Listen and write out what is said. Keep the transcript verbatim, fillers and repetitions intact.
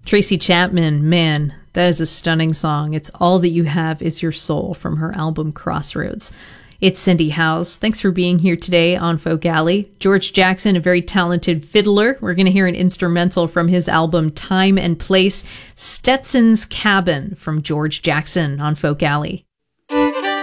Tracy Chapman, man, that is a stunning song. It's All That You Have Is Your Soul from her album Crossroads. It's Cindy Howes. Thanks for being here today on Folk Alley. George Jackson, a very talented fiddler. We're going to hear an instrumental from his album Time and Place, Stetson's Cabin from George Jackson on Folk Alley.